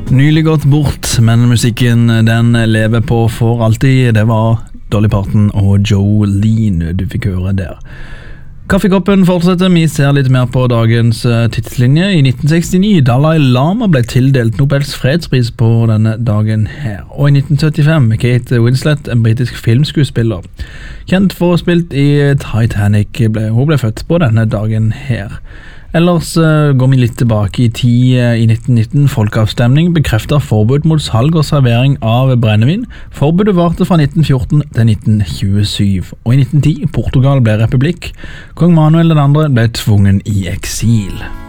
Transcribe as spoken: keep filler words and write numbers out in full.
Nylig gått bort, men musikken den lever på for alltid. Det var Dolly Parton og Jolene du fikk høre der. Kaffekoppen fortsetter, vi ser litt mer på dagens tidslinje. I nitten sekstini, Dalai Lama ble tildelt Nobels fredspris på denne dagen her. Og i nitten syttifem, Kate Winslet, en britisk filmskuespiller, kjent for å ha spilt i Titanic, ble, hun ble født på denne dagen her. Ellers uh, går vi litt tilbake i tid. uh, I nitten nitten, folkeavstemning bekreftet forbud mot salg og servering av brennevin. Forbudet varte fra nitten fjorten til nitten tjuesyv, og i nitten ti, Portugal ble republikk. Kong Manuel den andre ble tvungen i eksil.